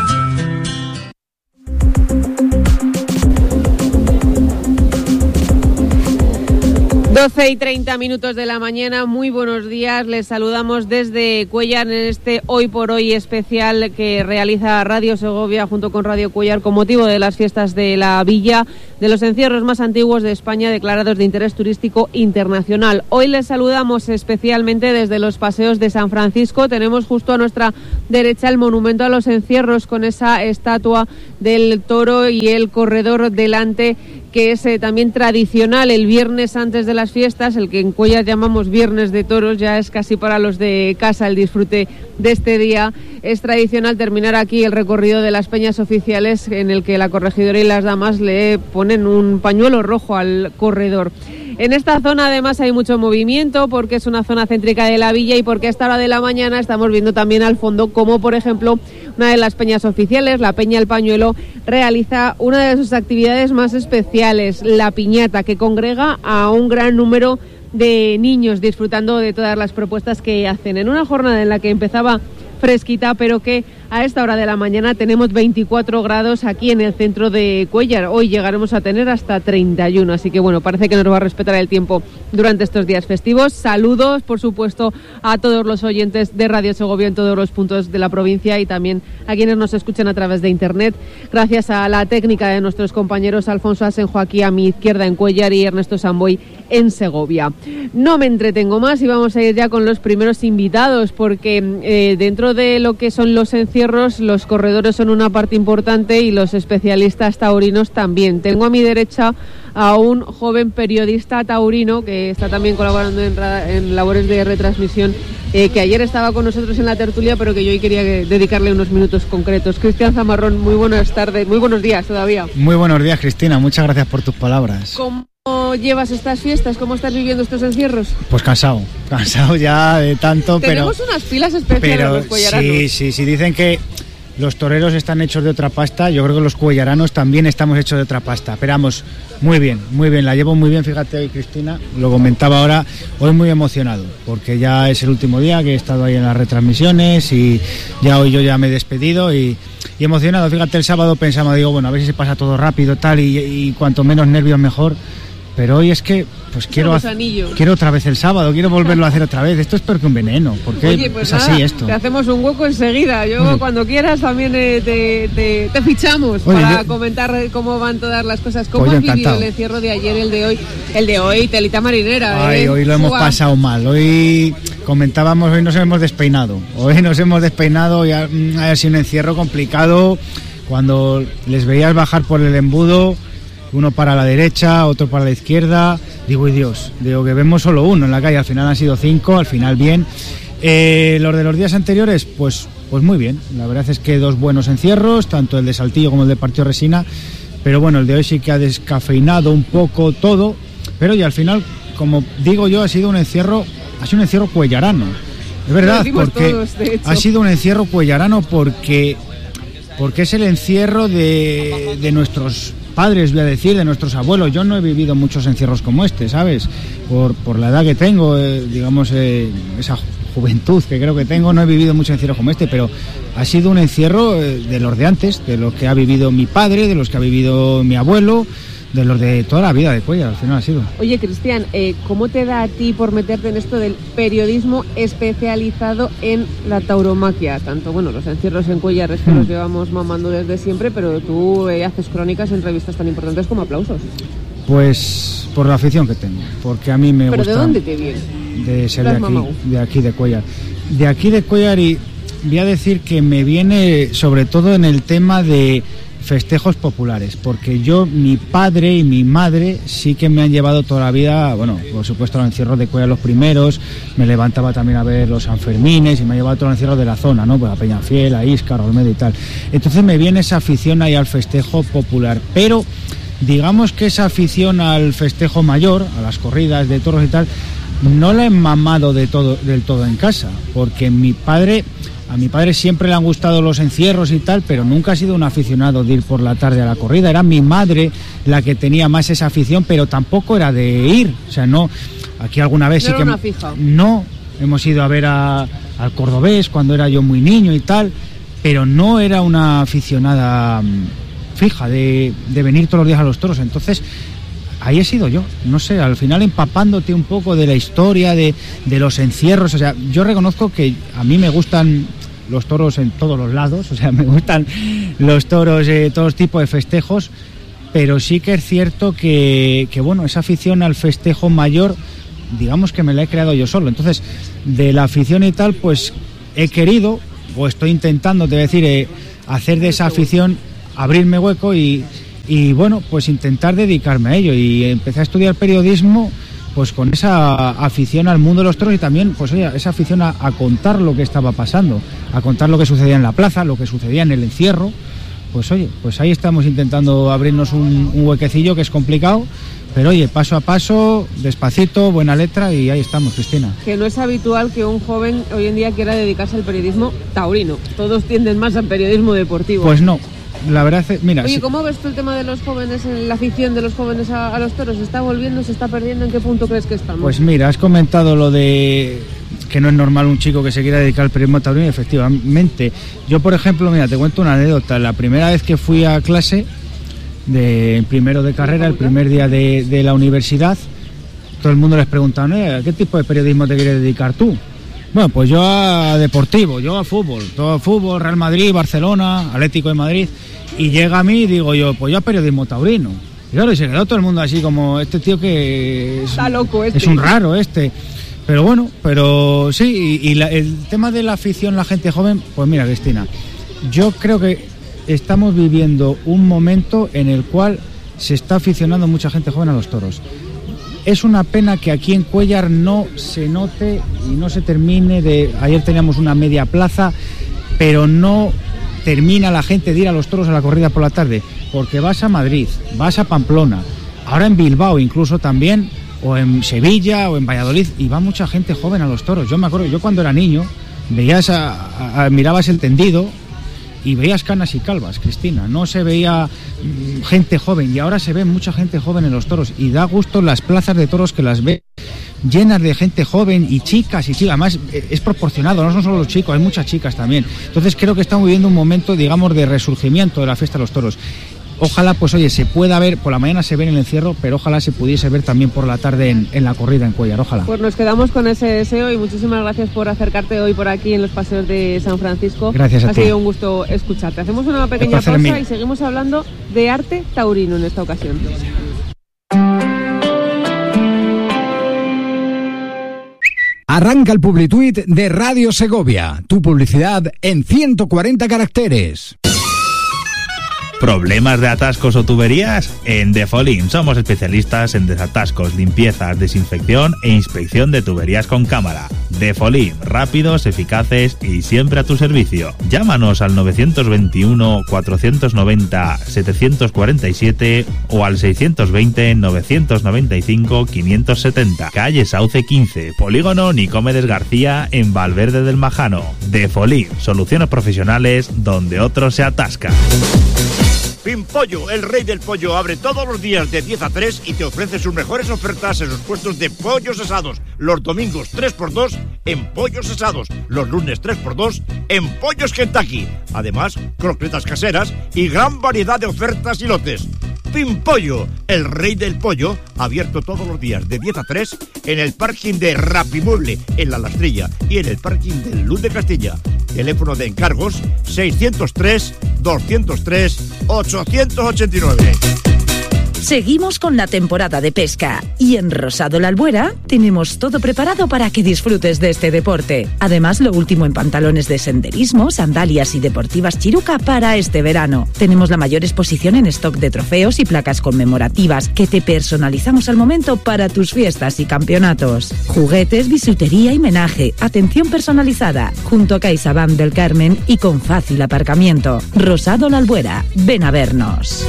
doce y treinta minutos de la mañana, muy buenos días, les saludamos desde Cuéllar en este Hoy por Hoy especial que realiza Radio Segovia junto con Radio Cuéllar con motivo de las fiestas de la Villa, de los encierros más antiguos de España declarados de interés turístico internacional. Hoy les saludamos especialmente desde los paseos de San Francisco. Tenemos justo a nuestra derecha el monumento a los encierros con esa estatua del toro y el corredor delante, que es eh, también tradicional el viernes antes de las fiestas, el que en Cuéllar llamamos Viernes de Toros, ya es casi para los de casa el disfrute de este día. Es tradicional terminar aquí el recorrido de las peñas oficiales, en el que la corregidora y las damas le ponen un pañuelo rojo al corredor. En esta zona además hay mucho movimiento porque es una zona céntrica de la villa y porque a esta hora de la mañana estamos viendo también al fondo como, por ejemplo, una de las peñas oficiales, la Peña El Pañuelo, realiza una de sus actividades más especiales, la piñata, que congrega a un gran número de niños disfrutando de todas las propuestas que hacen. En una jornada en la que empezaba fresquita, pero que a esta hora de la mañana tenemos veinticuatro grados aquí en el centro de Cuéllar. Hoy llegaremos a tener hasta treinta y uno, así que bueno, parece que nos va a respetar el tiempo durante estos días festivos. Saludos, por supuesto, a todos los oyentes de Radio Segovia en todos los puntos de la provincia y también a quienes nos escuchan a través de internet. Gracias a la técnica de nuestros compañeros Alfonso Asenjo aquí a mi izquierda en Cuéllar y Ernesto Samboy en Segovia. No me entretengo más y vamos a ir ya con los primeros invitados, porque eh, dentro de lo que son los encierros, los corredores son una parte importante y los especialistas taurinos también. Tengo a mi derecha a un joven periodista taurino que está también colaborando en, en labores de retransmisión, eh, que ayer estaba con nosotros en la tertulia, pero que yo hoy quería dedicarle unos minutos concretos. Cristian Zamarrón, muy buenas tardes, muy buenos días todavía. Muy buenos días, Cristina, muchas gracias por tus palabras. ¿Cómo llevas estas fiestas? ¿Cómo estás viviendo estos encierros? Pues cansado, cansado ya de tanto, pero... Tenemos unas pilas especiales pero, los cuellaranos. Sí, sí, sí, dicen que los toreros están hechos de otra pasta, yo creo que los cuellaranos también estamos hechos de otra pasta. Pero vamos, muy bien, muy bien, la llevo muy bien, fíjate hoy, Cristina, lo comentaba ahora, hoy muy emocionado, porque ya es el último día que he estado ahí en las retransmisiones y ya hoy yo ya me he despedido y, y emocionado. Fíjate, el sábado pensaba, digo, bueno, a ver si se pasa todo rápido tal y, y cuanto menos nervios mejor. Pero hoy es que, pues quiero quiero otra vez el sábado, quiero volverlo a hacer otra vez. Esto es peor que un veneno, porque Oye, pues es nada, así esto. Te hacemos un hueco enseguida. Yo mm. cuando quieras también eh, te, te, te fichamos. Oye, para yo... comentar cómo van todas las cosas. ¿Cómo Oye, has vivido el encierro de ayer, el de hoy? El de hoy, telita marinera. Ay, ¿eh? Hoy lo hemos Uah. pasado mal. Hoy comentábamos, hoy nos hemos despeinado. Hoy nos hemos despeinado y ha, ha sido un encierro complicado. Cuando les veías bajar por el embudo, uno para la derecha, otro para la izquierda, digo, y Dios, digo que vemos solo uno en la calle, al final han sido cinco, al final bien. Eh, los de los días anteriores, pues, pues muy bien, la verdad es que dos buenos encierros, tanto el de Saltillo como el de Partido Resina, pero bueno, el de hoy sí que ha descafeinado un poco todo, pero y al final, como digo yo, ha sido un encierro ha sido un encierro cuellarano. Es verdad, porque todos, ha sido un encierro cuellarano porque, porque es el encierro de, de nuestros padres, voy a decir, de nuestros abuelos. Yo no he vivido muchos encierros como este, ¿sabes? Por, por la edad que tengo, eh, digamos, eh, esa juventud que creo que tengo, no he vivido muchos encierros como este, pero ha sido un encierro eh, de los de antes, de los que ha vivido mi padre, de los que ha vivido mi abuelo, de los de toda la vida de Cuéllar, al final ha sido. Oye, Cristian, eh, ¿cómo te da a ti por meterte en esto del periodismo especializado en la tauromaquia? Tanto, bueno, los encierros en Cuéllar es que mm. los llevamos mamando desde siempre, pero tú eh, haces crónicas en revistas tan importantes como Aplausos. Pues por la afición que tengo, porque a mí me ¿Pero gusta... ¿Pero de dónde te viene? De ser de aquí, de aquí de Cuéllar. De aquí de Cuéllar, y voy a decir que me viene sobre todo en el tema de festejos populares, porque yo, mi padre y mi madre sí que me han llevado toda la vida, bueno, por supuesto a los encierros de Cuéllar los primeros, me levantaba también a ver los Sanfermines y me ha llevado a todos los encierros de la zona, ¿no? Pues a Peñafiel, a Íscar, a Olmedo y tal. Entonces me viene esa afición ahí al festejo popular, pero digamos que esa afición al festejo mayor, a las corridas de toros y tal, no la he mamado de todo, del todo en casa, porque mi padre... A mi padre siempre le han gustado los encierros y tal, pero nunca ha sido un aficionado de ir por la tarde a la corrida. Era mi madre la que tenía más esa afición, pero tampoco era de ir. O sea, no... Aquí alguna vez no sí era que... una fija. No, hemos ido a ver a, al cordobés cuando era yo muy niño y tal, pero no era una aficionada fija de, de venir todos los días a los toros. Entonces... ahí he sido yo, no sé, al final empapándote un poco de la historia, de, de los encierros. O sea, yo reconozco que a mí me gustan los toros en todos los lados, o sea, me gustan los toros, eh, todos tipos de festejos, pero sí que es cierto que, que, bueno, esa afición al festejo mayor, digamos que me la he creado yo solo. Entonces, de la afición y tal, pues he querido, o estoy intentando, te voy a decir, eh, hacer de esa afición, abrirme hueco y... Y bueno, pues intentar dedicarme a ello. Y empecé a estudiar periodismo pues con esa afición al mundo de los toros y también pues oye, esa afición a, a contar lo que estaba pasando, a contar lo que sucedía en la plaza, lo que sucedía en el encierro. Pues oye, pues ahí estamos intentando abrirnos un, un huequecillo que es complicado, pero oye, paso a paso, despacito, buena letra y ahí estamos, Cristina. Que no es habitual que un joven hoy en día quiera dedicarse al periodismo taurino. Todos tienden más al periodismo deportivo. Pues no. La verdad es, mira... Oye, sí. ¿cómo ves tú el tema de los jóvenes, la afición de los jóvenes a, a los toros? ¿Se está volviendo, se está perdiendo? ¿En qué punto crees que estamos? Pues mira, has comentado lo de que no es normal un chico que se quiera dedicar al periodismo taurino, y efectivamente. Yo, por ejemplo, mira, te cuento una anécdota. La primera vez que fui a clase, de primero de carrera, el primer día de, de la universidad, todo el mundo les preguntaba, ¿a qué tipo de periodismo te quieres dedicar tú? Bueno, pues yo a deportivo, yo a fútbol, todo a fútbol, Real Madrid, Barcelona, Atlético de Madrid, y llega a mí y digo yo, pues yo a periodismo taurino. Y claro, y se quedó todo el mundo así como, este tío que es, está loco este. Es un raro este. Pero bueno, pero sí, y, y la, el tema de la afición, la gente joven, pues mira, Cristina, yo creo que estamos viviendo un momento en el cual se está aficionando mucha gente joven a los toros. Es una pena que aquí en Cuéllar no se note y no se termine de... Ayer teníamos una media plaza, pero no termina la gente de ir a los toros a la corrida por la tarde, porque vas a Madrid, vas a Pamplona, ahora en Bilbao incluso también, o en Sevilla o en Valladolid, y va mucha gente joven a los toros. Yo me acuerdo, yo cuando era niño, veías a, a, mirabas el tendido y veías canas y calvas, Cristina, no se veía mmm, gente joven, y ahora se ve mucha gente joven en los toros, y da gusto las plazas de toros que las ve llenas de gente joven y chicas y chicas, además es proporcionado, no son solo los chicos, hay muchas chicas también. Entonces creo que estamos viviendo un momento, digamos, de resurgimiento de la fiesta de los toros. Ojalá, pues oye, se pueda ver, por la mañana se ve en el encierro, pero ojalá se pudiese ver también por la tarde en, en la corrida en Cuéllar, ojalá. Pues nos quedamos con ese deseo y muchísimas gracias por acercarte hoy por aquí en los paseos de San Francisco. Gracias a ha ti. Ha sido un gusto escucharte. Hacemos una pequeña pausa y seguimos hablando de arte taurino en esta ocasión. Arranca el Publituit de Radio Segovia, tu publicidad en ciento cuarenta caracteres. ¿Problemas de atascos o tuberías? En Defolin somos especialistas en desatascos, limpiezas, desinfección e inspección de tuberías con cámara. Defolin, rápidos, eficaces y siempre a tu servicio. Llámanos al nueve dos uno, cuatro nueve cero, siete cuatro siete o al seiscientos veinte, novecientos noventa y cinco, quinientos setenta. Calle Sauce quince, Polígono Nicomedes García, en Valverde del Majano. Defolin, soluciones profesionales donde otros se atascan. Pimpollo, el rey del pollo, abre todos los días de diez a tres y te ofrece sus mejores ofertas en los puestos de pollos asados. Los domingos tres por dos en pollos asados. Los lunes tres por dos en pollos Kentucky. Además, croquetas caseras y gran variedad de ofertas y lotes. Pimpollo, el rey del pollo, abierto todos los días de diez a tres en el parking de Rapimueble, en La Lastrilla, y en el parking del Luz de Castilla. Teléfono de encargos seiscientos tres, doscientos tres, ochocientos ochenta y nueve. Seguimos con la temporada de pesca y en Rosado La Albuera tenemos todo preparado para que disfrutes de este deporte. Además, lo último en pantalones de senderismo, sandalias y deportivas Chiruca para este verano. Tenemos la mayor exposición en stock de trofeos y placas conmemorativas que te personalizamos al momento para tus fiestas y campeonatos. Juguetes, bisutería y menaje, atención personalizada, junto a CaixaBank del Carmen y con fácil aparcamiento. Rosado La Albuera, ven a vernos.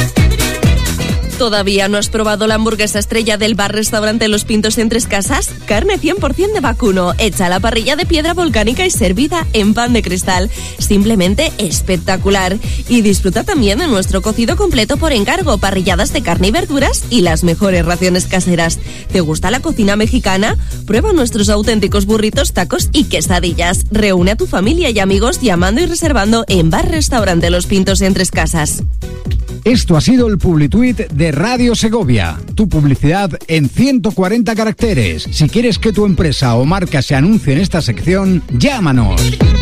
¿Todavía no has probado la hamburguesa estrella del bar-restaurante Los Pintos en Tres Casas? Carne cien por ciento de vacuno, hecha a la parrilla de piedra volcánica y servida en pan de cristal. Simplemente espectacular. Y disfruta también de nuestro cocido completo por encargo, parrilladas de carne y verduras y las mejores raciones caseras. ¿Te gusta la cocina mexicana? Prueba nuestros auténticos burritos, tacos y quesadillas. Reúne a tu familia y amigos llamando y reservando en bar-restaurante Los Pintos en Tres Casas. Esto ha sido el Publituit de Radio Segovia. Tu publicidad en ciento cuarenta caracteres. Si quieres que tu empresa o marca se anuncie en esta sección, llámanos.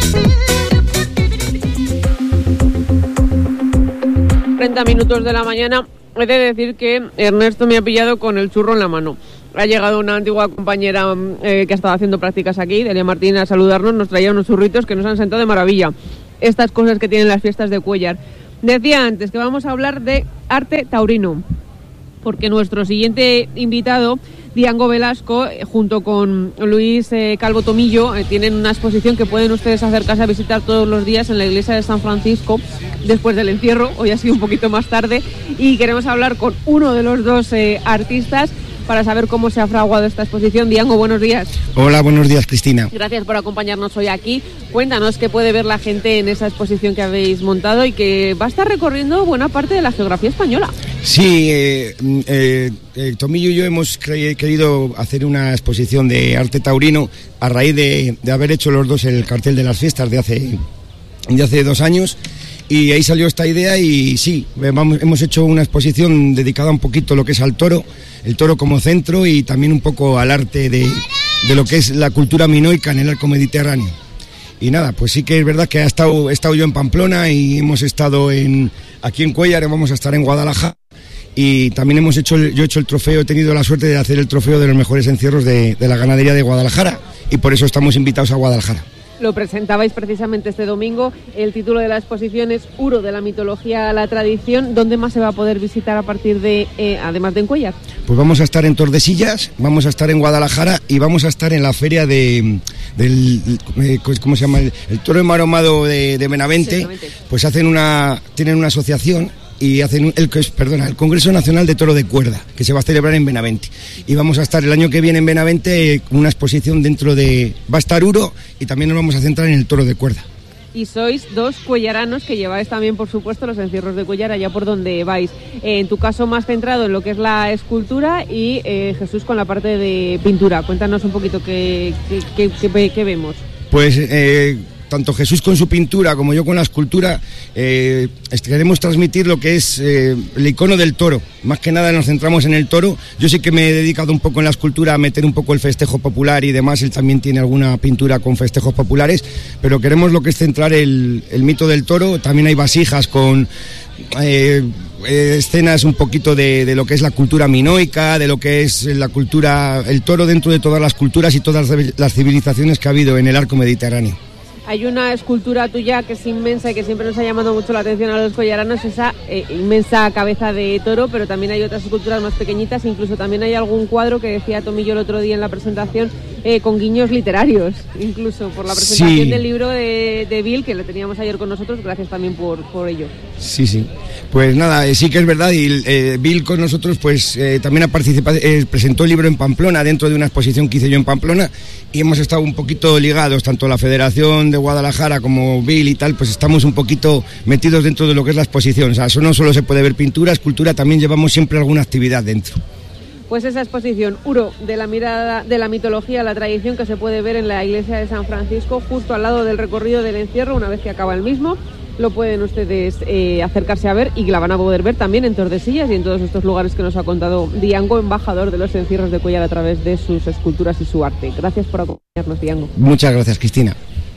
treinta minutos de la mañana. He de decir que Ernesto me ha pillado con el churro en la mano. Ha llegado una antigua compañera eh, que ha estado haciendo prácticas aquí, Delia Martín, a saludarnos. Nos traía unos churritos que nos han sentado de maravilla. Estas cosas que tienen las fiestas de Cuéllar. Decía antes que vamos a hablar de arte taurino, porque nuestro siguiente invitado, Diango Velasco, junto con Luis eh, Calvo Tomillo, eh, tienen una exposición que pueden ustedes acercarse a visitar todos los días en la iglesia de San Francisco, después del encierro. Hoy ha sido un poquito más tarde, y queremos hablar con uno de los dos eh, artistas para saber cómo se ha fraguado esta exposición. Diango, buenos días. Hola, buenos días, Cristina. Gracias por acompañarnos hoy aquí. Cuéntanos qué puede ver la gente en esa exposición que habéis montado y que va a estar recorriendo buena parte de la geografía española. Sí, eh, eh, eh, Tomillo y yo hemos cre- querido hacer una exposición de arte taurino a raíz de, de haber hecho los dos el cartel de las fiestas de hace, de hace dos años. Y ahí salió esta idea y sí, vamos, hemos hecho una exposición dedicada un poquito a lo que es al toro, el toro como centro y también un poco al arte de, de lo que es la cultura minoica en el arco mediterráneo. Y nada, pues sí que es verdad que ha estado, he estado yo en Pamplona y hemos estado en, aquí en Cuéllar, vamos a estar en Guadalajara y también hemos hecho, el, yo he hecho el trofeo, he tenido la suerte de hacer el trofeo de los mejores encierros de, de la ganadería de Guadalajara y por eso estamos invitados a Guadalajara. Lo presentabais precisamente este domingo. El título de la exposición es Uro, de la mitología a la tradición. ¿Dónde más se va a poder visitar a partir de, eh, además de en Cuéllar? Pues vamos a estar en Tordesillas, vamos a estar en Guadalajara y vamos a estar en la feria de, del, eh, ¿cómo se llama? El, el toro enmaromado de, de Benavente. Pues hacen una, tienen una asociación y hacen el, perdona, el Congreso Nacional de Toro de Cuerda, que se va a celebrar en Benavente. Y vamos a estar el año que viene en Benavente con una exposición dentro de... Va a estar Uro y también nos vamos a centrar en el toro de cuerda. Y sois dos cuellaranos que lleváis también, por supuesto, los encierros de Cuéllar allá por donde vais. Eh, en tu caso más centrado en lo que es la escultura y eh, Jesús con la parte de pintura. Cuéntanos un poquito qué, qué, qué, qué, qué vemos. Pues... Eh, tanto Jesús con su pintura como yo con la escultura, eh, queremos transmitir lo que es eh, el icono del toro. Más que nada nos centramos en el toro. Yo sí que me he dedicado un poco en la escultura a meter un poco el festejo popular y demás. Él también tiene alguna pintura con festejos populares, pero queremos lo que es centrar el, el mito del toro. También hay vasijas con... Eh, eh, escenas un poquito de, de lo que es la cultura minoica, de lo que es la cultura, el toro dentro de todas las culturas y todas las civilizaciones que ha habido en el arco mediterráneo. Hay una escultura tuya que es inmensa y que siempre nos ha llamado mucho la atención a los cuellaranos, esa eh, inmensa cabeza de toro, pero también hay otras esculturas más pequeñitas, incluso también hay algún cuadro que decía Tomillo el otro día en la presentación, eh, con guiños literarios, incluso por la presentación Sí. del libro de, de Bill, que lo teníamos ayer con nosotros. Gracias también por, por ello. Sí, sí. Pues nada, eh, sí que es verdad, y eh, Bill con nosotros pues eh, también ha participado, eh, presentó el libro en Pamplona, dentro de una exposición que hice yo en Pamplona, y hemos estado un poquito ligados, tanto la Federación de Guadalajara como Bill y tal, pues estamos un poquito metidos dentro de lo que es la exposición. O sea, eso no solo se puede ver pintura, escultura, también llevamos siempre alguna actividad dentro. Pues esa exposición, Uro, de la mirada de la mitología a la tradición, que se puede ver en la iglesia de San Francisco, justo al lado del recorrido del encierro, una vez que acaba el mismo. Lo pueden ustedes eh, acercarse a ver, y la van a poder ver también en Tordesillas y en todos estos lugares que nos ha contado Diango, embajador de los encierros de Cuéllar, a través de sus esculturas y su arte. Gracias por acompañarnos, Diango. Muchas gracias, Cristina.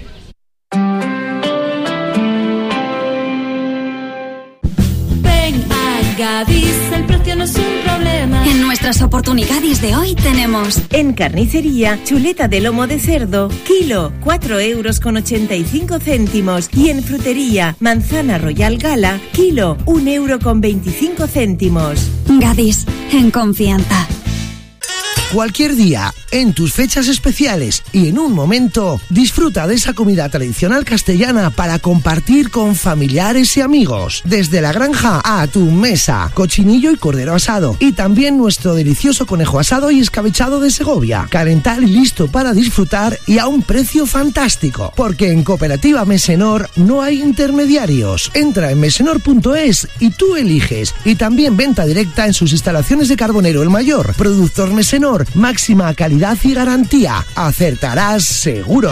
Ven a Gadis, el precio no es un problema. En nuestras oportunidades de hoy tenemos: en carnicería, chuleta de lomo de cerdo, kilo, cuatro euros con ochenta y cinco céntimos. Y en frutería, manzana Royal Gala, kilo, un euro con veinticinco céntimos. Gadis, en confianza. Cualquier día, en tus fechas especiales y en un momento, disfruta de esa comida tradicional castellana para compartir con familiares y amigos. Desde la granja a tu mesa, cochinillo y cordero asado, y también nuestro delicioso conejo asado y escabechado de Segovia. Calentar y listo para disfrutar, y a un precio fantástico, porque en Cooperativa Mesenor no hay intermediarios. Entra en mesenor punto es y tú eliges. Y también venta directa en sus instalaciones de Carbonero el Mayor. Productor Mesenor, máxima calidad y garantía. Acertarás seguro.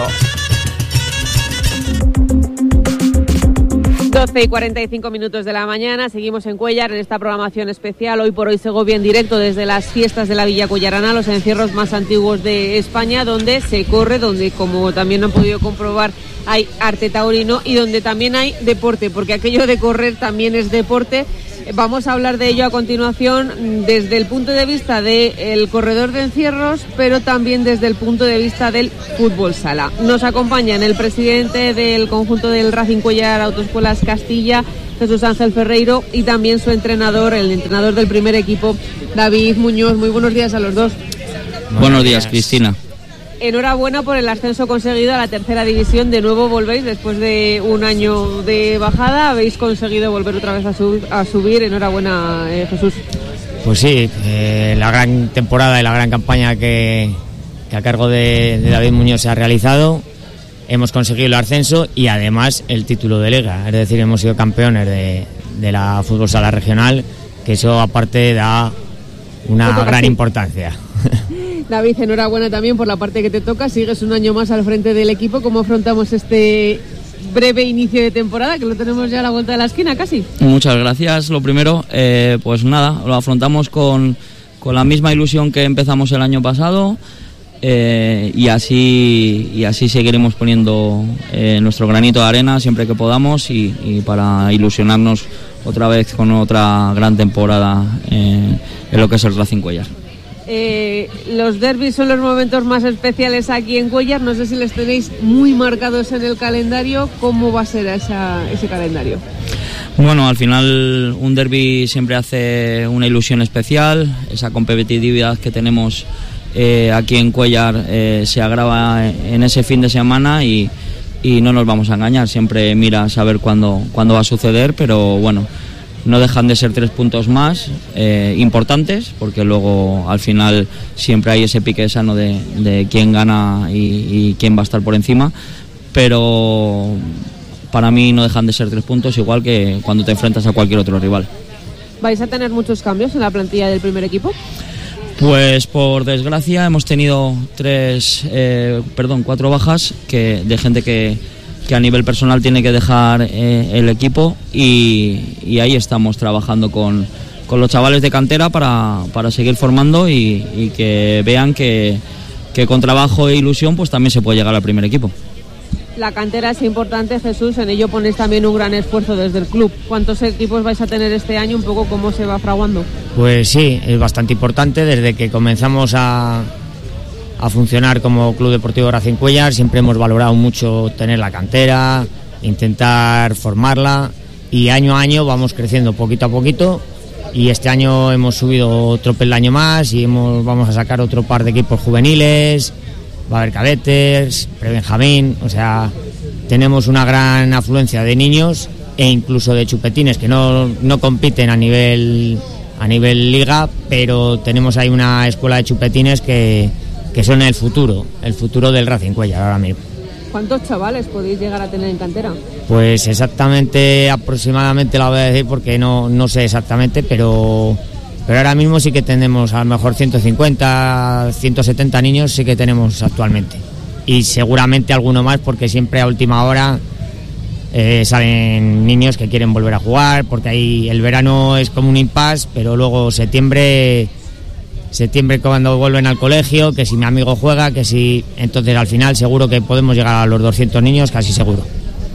doce y cuarenta y cinco minutos de la mañana, seguimos en Cuéllar en esta programación especial. Hoy por hoy Segovia en directo desde las fiestas de la Villa Cuellarana, los encierros más antiguos de España, donde se corre, donde, como también han podido comprobar, hay arte taurino y donde también hay deporte, porque aquello de correr también es deporte. Vamos a hablar de ello a continuación desde el punto de vista del corredor de encierros, pero también desde el punto de vista del fútbol sala. Nos acompañan el presidente del conjunto del Racing Cuéllar Autoescuelas Castilla, Jesús Ángel Ferreiro, y también su entrenador, el entrenador del primer equipo, David Muñoz. Muy buenos días a los dos. Buenos días, Cristina. Enhorabuena por el ascenso conseguido a la tercera división. De nuevo volvéis después de un año de bajada. Habéis conseguido volver otra vez a, sub, a subir. Enhorabuena, eh, Jesús. Pues sí, eh, la gran temporada y la gran campaña que, que a cargo de, de David Muñoz se ha realizado. Hemos conseguido el ascenso y además el título de liga. Es decir, hemos sido campeones de, de la fútbol sala regional, que eso aparte da una gran importancia. David, enhorabuena también por la parte que te toca. Sigues un año más al frente del equipo. ¿Cómo afrontamos este breve inicio de temporada, que lo tenemos ya a la vuelta de la esquina casi? Muchas gracias. Lo primero, eh, pues nada, lo afrontamos con, con la misma ilusión que empezamos el año pasado, eh, y así y así seguiremos poniendo eh, nuestro granito de arena siempre que podamos, y, y para ilusionarnos otra vez con otra gran temporada eh, en lo que es el Racing Cuéllar. Eh, los derbis son los momentos más especiales aquí en Cuéllar. No sé si les tenéis muy marcados en el calendario. ¿Cómo va a ser esa, ese calendario? Bueno, al final un derbi siempre hace una ilusión especial. Esa competitividad que tenemos eh, aquí en Cuéllar eh, se agrava en ese fin de semana, y, y no nos vamos a engañar. Siempre mira a saber cuándo, cuándo va a suceder, pero bueno, no dejan de ser tres puntos más eh, importantes, porque luego al final siempre hay ese pique sano de, de quién gana y, y quién va a estar por encima, pero para mí no dejan de ser tres puntos, igual que cuando te enfrentas a cualquier otro rival. ¿Vais a tener muchos cambios en la plantilla del primer equipo? Pues por desgracia hemos tenido tres, eh, perdón, cuatro bajas que de gente que que a nivel personal tiene que dejar eh, el equipo, y, y ahí estamos trabajando con, con los chavales de cantera para, para seguir formando y, y que vean que, que con trabajo e ilusión pues también se puede llegar al primer equipo. La cantera es importante, Jesús, en ello ponéis también un gran esfuerzo desde el club. ¿Cuántos equipos vais a tener este año? Un poco cómo se va fraguando. Pues sí, es bastante importante. Desde que comenzamos a a funcionar como Club Deportivo Racing Cuéllar siempre hemos valorado mucho tener la cantera, intentar formarla, y año a año vamos creciendo poquito a poquito, y este año hemos subido otro peldaño más y hemos, vamos a sacar otro par de equipos juveniles, va a haber cadetes, prebenjamín, o sea, tenemos una gran afluencia de niños e incluso de chupetines que no, no compiten a nivel, a nivel liga, pero tenemos ahí una escuela de chupetines que, que son el futuro, el futuro del Racing Cuéllar ahora mismo. ¿Cuántos chavales podéis llegar a tener en cantera? Pues exactamente, aproximadamente la voy a decir porque no, no sé exactamente, pero, pero ahora mismo sí que tenemos a lo mejor ciento cincuenta, ciento setenta niños sí que tenemos actualmente. Y seguramente alguno más porque siempre a última hora eh, salen niños que quieren volver a jugar, porque ahí el verano es como un impasse, pero luego septiembre... Septiembre cuando vuelven al colegio, que si mi amigo juega, que si... Entonces al final seguro que podemos llegar a los doscientos niños, casi seguro.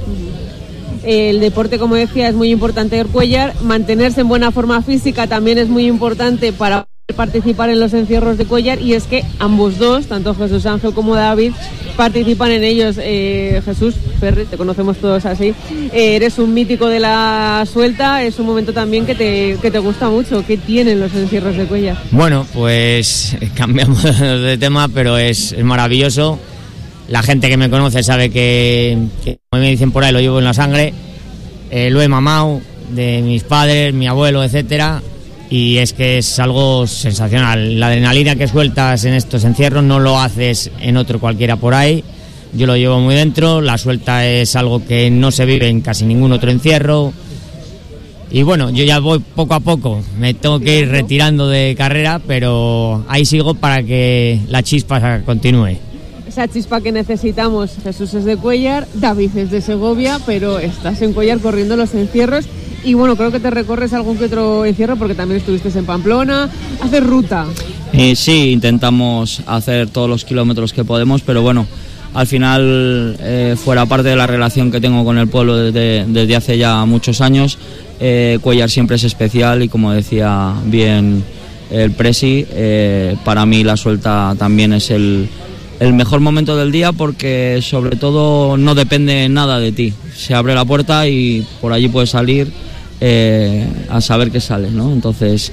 El deporte, como decía, es muy importante en Cuéllar. Mantenerse en buena forma física también es muy importante para participar en los encierros de Cuéllar, y es que ambos dos, tanto Jesús Ángel como David, participan en ellos. eh, Jesús, Ferri, te conocemos todos así, eh, eres un mítico de la suelta, es un momento también que te, que te gusta mucho. ¿Qué tienen los encierros de Cuéllar? Bueno, pues cambiamos de tema, pero es, es maravilloso. La gente que me conoce sabe que, que, como me dicen por ahí, lo llevo en la sangre, eh, lo he mamado de mis padres, mi abuelo, etcétera. Y es que es algo sensacional. La adrenalina que sueltas en estos encierros no lo haces en otro cualquiera por ahí. Yo lo llevo muy dentro. La suelta es algo que no se vive en casi ningún otro encierro. Y bueno, yo ya voy poco a poco. Me tengo que ir retirando de carrera, pero ahí sigo para que la chispa continúe. Esa chispa que necesitamos. Jesús es de Cuéllar, David es de Segovia, pero estás en Cuéllar corriendo los encierros. Y bueno, creo que te recorres algún que otro encierro porque también estuviste en Pamplona. Haces ruta. Eh, sí, intentamos hacer todos los kilómetros que podemos, pero bueno, al final, eh, fuera parte de la relación que tengo con el pueblo desde, desde hace ya muchos años, eh, Cuéllar siempre es especial y, como decía bien el Presi, eh, para mí la suelta también es el, el mejor momento del día, porque sobre todo no depende nada de ti. Se abre la puerta y por allí puedes salir eh, a saber que sales, ¿no? Entonces